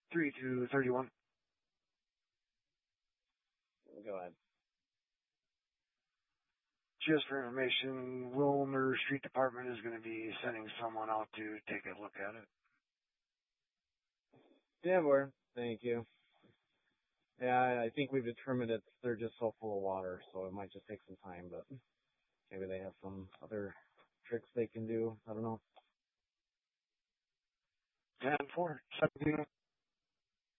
3231. Go ahead. Just for information, Wilmer Street Department is going to be sending someone out to take a look at it. Yeah, Ward. Thank you. Yeah, I think we've determined they're just so full of water, so it might just take some time, but maybe they have some other tricks they can do. I don't know. 10-4, 17.